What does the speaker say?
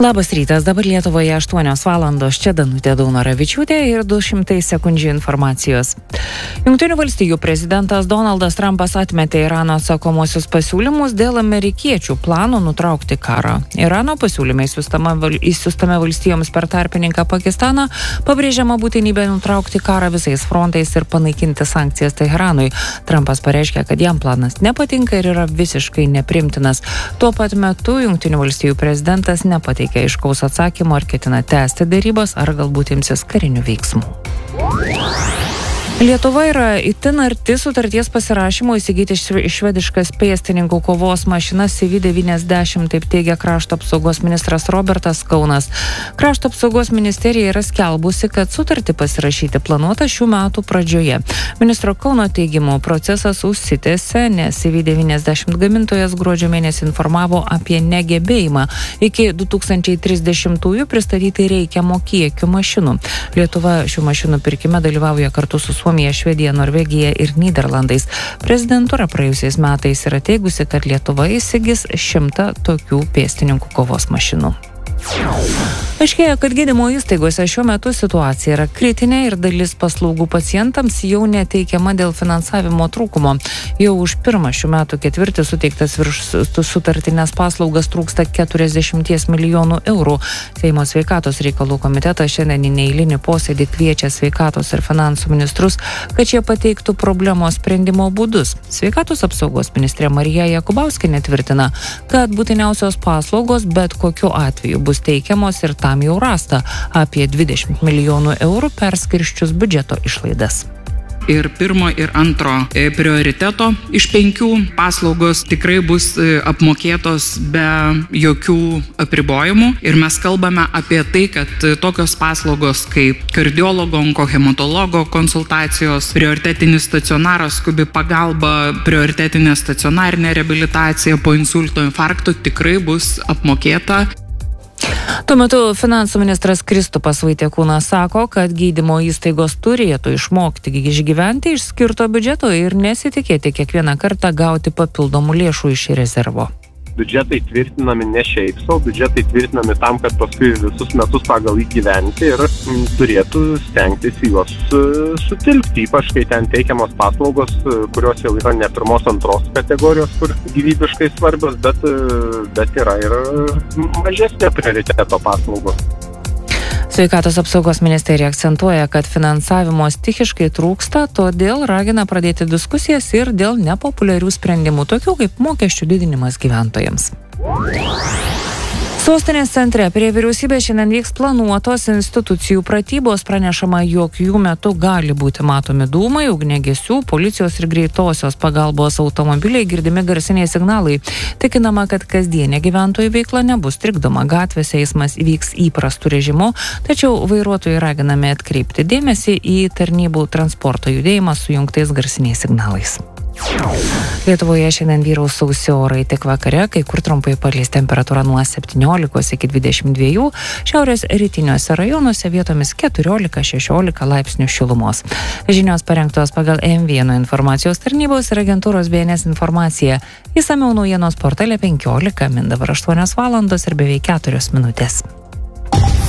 Labas rytas, dabar Lietuvoje 8 valandos, čia Danutė Daunoravičiūtė ir 200 sekundžių informacijos. Jungtinių valstijų prezidentas Donaldas Trumpas atmetė Irano atsakomosius pasiūlymus dėl amerikiečių plano nutraukti karą. Irano pasiūlymai įsiųstame valstijoms per tarpininką Pakistaną pabrėžiama būtinybė nutraukti karą visais frontais ir panaikinti sankcijas Teheranui. Trumpas pareiškė, kad jam planas nepatinka ir yra visiškai neprimtinas. Tuo pat metu Jungtinių valstijų prezidentas nepateikė aiškaus atsakymo, ar ketina tęsti derybas, ar galbūt imsis karinių veiksmų. Lietuva yra itin arti sutarties pasirašymo įsigyti švediškas pėstininkų kovos mašinas CV90, taip teigia krašto apsaugos ministras Robertas Kaunas. Krašto apsaugos ministerija yra skelbusi, kad sutartį pasirašyti planuota šių metų pradžioje. Ministro Kauno teigimu procesas užsitęsė, nes CV90 gamintojas gruodžio mėnesį informavo apie negebėjimą iki 2030-ųjų pristatyti reikiamo kiekio mašinų. Lietuva šių mašinų pirkime dalyvauja kartu su Suomija, Švedija, Norvegija ir Nyderlandais. Prezidentūra praėjusiais metais yra teigusi, kad Lietuva įsigis 100 tokių pėstininkų kovos mašinų. Aiškėja, kad gydymo įstaigose šiuo metu situacija yra kritinė ir dalis paslaugų pacientams jau neteikiama dėl finansavimo trūkumo. Jau už pirmą šių metų ketvirtį suteiktas virš sutartinės paslaugas trūksta 40 milijonų eurų. Seimo sveikatos reikalų komitetas šiandien į neeilinį posėdį kviečia sveikatos ir finansų ministrus, kad šie pateiktų problemos sprendimo būdus. Sveikatos apsaugos ministrė Marija Jakubauskienė tvirtina, kad būtiniausios paslaugos bet kokiu atveju bus teikiamos ir tam jau rasta apie 20 milijonų eurų perskirščius biudžeto išlaidas. Ir pirmo ir antro prioriteto iš 5 paslaugos tikrai bus apmokėtos be jokių apribojimų. Ir mes kalbame apie tai, kad tokios paslaugos kaip kardiologo, onkohematologo konsultacijos, prioritetinis stacionaras, skubi pagalba, prioritetinė stacionarinė reabilitacija po insulto infarkto tikrai bus apmokėta. Tuo metu finansų ministras Kristupas Vaitiekūnas sako, kad gydymo įstaigos turėtų išmokti išgyventi iš skirto biudžeto ir nesitikėti kiekvieną kartą gauti papildomų lėšų iš rezervo. Biudžetai tvirtinami ne šiaip savo, biudžetai tvirtinami tam, kad paskui visus metus pagal įgyventi ir turėtų stengtis juos sutilpti, ypač kai ten teikiamos paslaugos, kurios jau yra ne pirmos, antros kategorijos, kur gyvybiškai svarbios, bet yra ir mažesnė prioriteto paslaugos. Sveikatos apsaugos ministerija akcentuoja, kad finansavimo stichiškai trūksta, todėl ragina pradėti diskusijas ir dėl nepopuliarių sprendimų, tokių kaip mokesčių didinimas gyventojams. Sostinės centre prie vyriausybės šiandien vyks planuotos institucijų pratybos. Pranešama, jog jų metu gali būti matomi dūmai, ugniagesių, policijos ir greitosios pagalbos automobiliai, girdimi garsiniai signalai. Tikinama, kad kasdienė gyventojų veikla nebus trikdoma. Gatvėse eismas vyks įprastu režimu, tačiau vairuotojai raginami atkreipti dėmesį į tarnybų transporto judėjimą su jungtais garsiniais signalais. Lietuvoje šiandien vyraus sausi orai, tik vakare, kai kur trumpai palis, temperatūra nuo 17 iki 22, šiaurės rytiniuose rajonuose vietomis 14-16 laipsnių šilumos. Žinios parengtos pagal M1 informacijos tarnybos ir agentūros BNS informacija. Išsamiau naujienos portale 15 min dabar 8 valandos ir beveik 4 minutės.